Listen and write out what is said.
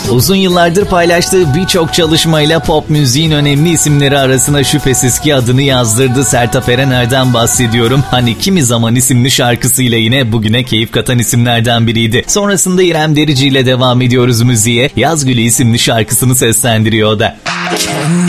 Uzun yıllardır paylaştığı birçok çalışmayla pop müziğin önemli isimleri arasına şüphesiz ki adını yazdırdı. Sertab Erener'den bahsediyorum. Hani Kimi Zaman isimli şarkısıyla yine bugüne keyif katan isimlerden biriydi. Sonrasında İrem Derici ile devam ediyoruz müziğe. Yaz Gülü isimli şarkısını seslendiriyor o da.